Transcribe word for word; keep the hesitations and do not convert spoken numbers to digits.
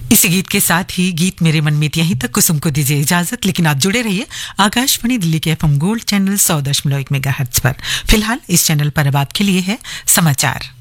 इसी गीत के साथ ही गीत मेरे मन में यहीं तक कुसुम को दीजिए इजाजत, लेकिन आप जुड़े रहिए आकाशवाणी दिल्ली के एफएम गोल्ड चैनल सौ दशमलव एक मेगाहर्ट्ज पर। फिलहाल इस चैनल पर अब आपके लिए है समाचार।